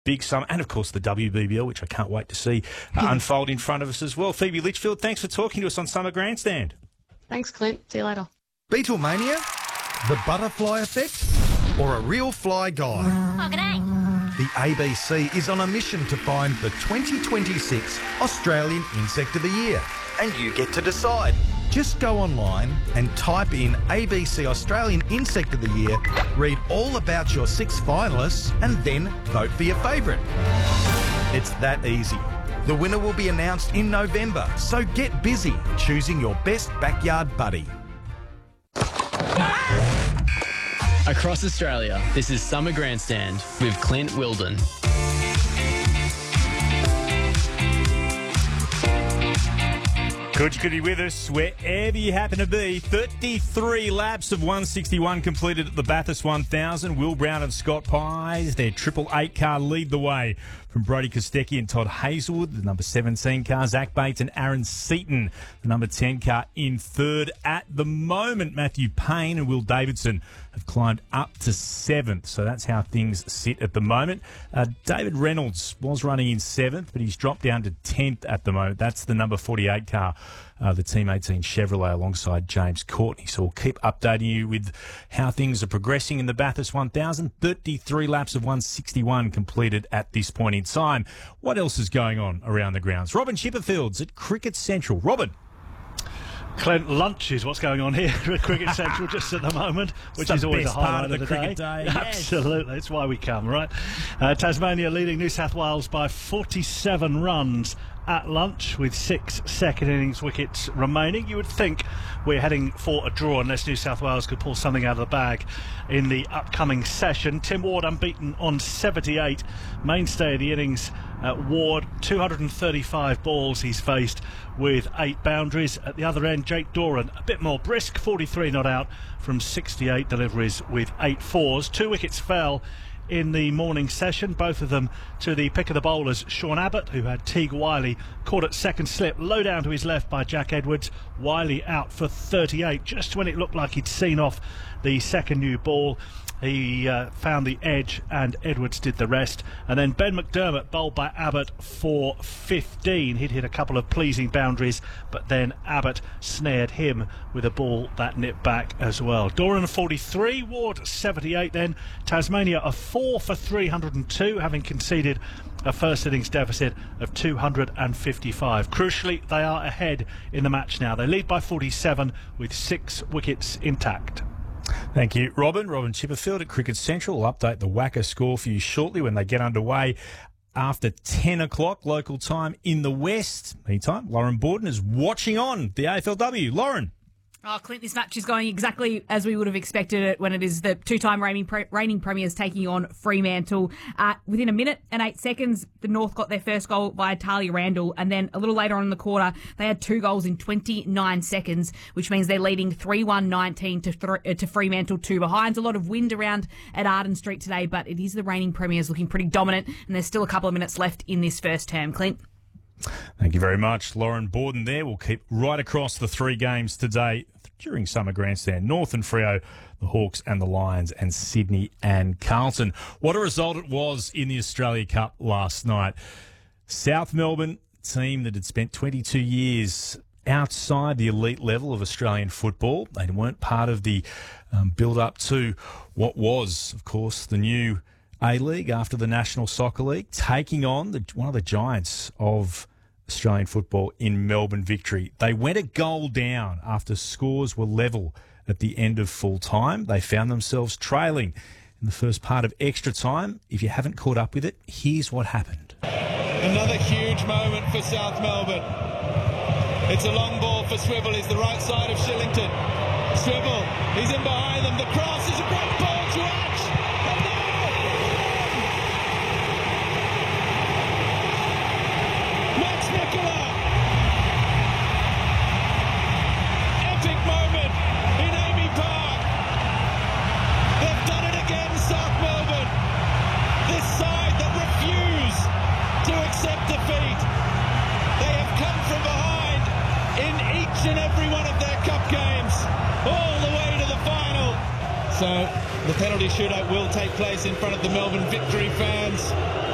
big summer, and of course the WBBL, which I can't wait to see unfold in front of us as well. Phoebe Litchfield, thanks for talking to us on Summer Grandstand. Thanks, Clint. See you later. Beatlemania? The butterfly effect? Or a real fly guy? Oh, g'day. The ABC is on a mission to find the 2026 Australian Insect of the Year. And you get to decide. Just go online and type in ABC Australian Insect of the Year, read all about your 6 finalists, and then vote for your favourite. It's that easy. The winner will be announced in November, so get busy choosing your best backyard buddy. Across Australia, this is Summer Grandstand with Clint Wilden. Good you could be with us wherever you happen to be. 33 laps of 161 completed at the Bathurst 1000. Will Brown and Scott Pies, their 888 car, lead the way from Brodie Kostecki and Todd Hazelwood, the number 17 car. Zach Bates and Aaron Seaton, the number 10 car, in third. At the moment, Matthew Payne and Will Davidson have climbed up to 7th, so that's how things sit at the moment. David Reynolds was running in 7th, but he's dropped down to 10th at the moment. That's the number 48 car, the Team 18 Chevrolet, alongside James Courtney. So we'll keep updating you with how things are progressing in the Bathurst 1000. 33 laps of 161 completed at this point in time. What else is going on around the grounds? Robin Chipperfield's at Cricket Central. Robin. Clint, lunch is what's going on here at Cricket Central just at the moment, which is always a highlight of the cricket day. Yes. Absolutely, that's why we come, right? Tasmania leading New South Wales by 47 runs at lunch with 6 second innings wickets remaining. You would think we're heading for a draw unless New South Wales could pull something out of the bag in the upcoming session. Tim Ward unbeaten on 78, mainstay of the innings. Ward, 235 balls he's faced with 8 boundaries. At the other end, Jake Doran, a bit more brisk, 43 not out from 68 deliveries with 8 fours. 2 wickets fell in the morning session, both of them to the pick of the bowlers, Sean Abbott, who had Teague Wiley caught at second slip, low down to his left by Jack Edwards. Wiley out for 38, just when it looked like he'd seen off the second new ball. He found the edge and Edwards did the rest. And then Ben McDermott bowled by Abbott for 15. He'd hit a couple of pleasing boundaries, but then Abbott snared him with a ball that nipped back as well. Doran 43, Ward 78 then. Tasmania a 4 for 302, having conceded a first innings deficit of 255. Crucially, they are ahead in the match now. They lead by 47 with 6 wickets intact. Thank you, Robin. Robin Chipperfield at Cricket Central will update the WACA score for you shortly when they get underway after 10 o'clock local time in the West. Meantime, Lauren Borden is watching on the AFLW. Lauren. Oh, Clint, this match is going exactly as we would have expected it when it is the 2-time reigning premiers taking on Fremantle. Within a minute and 8 seconds, the North got their first goal via Talia Randall, and then a little later on in the quarter, they had 2 goals in 29 seconds, which means they're leading 3-1-19 to Fremantle 2 behinds. A lot of wind around at Arden Street today, but it is the reigning premiers looking pretty dominant, and there's still a couple of minutes left in this first term. Clint. Thank you very much, Lauren Borden there. We'll keep right across the 3 games today during Summer Grandstand. North and Freo, the Hawks and the Lions, and Sydney and Carlton. What a result it was in the Australia Cup last night. South Melbourne, team that had spent 22 years outside the elite level of Australian football. They weren't part of the build-up to what was, of course, the new A-League after the National Soccer League, taking on one of the giants of Australian football in Melbourne Victory. They went a goal down after scores were level at the end of full time. They found themselves trailing in the first part of extra time. If you haven't caught up with it, here's what happened. Another huge moment for South Melbourne. It's a long ball for Swivel. He's the right side of Shillington. Swivel, he's in behind them. The cross is a great ball to Ash. Nicola. Epic moment in Amy Park. They've done it again, South Melbourne. This side that refuse to accept defeat. They have come from behind in each and every one of their cup games, all the way to the final. So the penalty shootout will take place in front of the Melbourne Victory fans.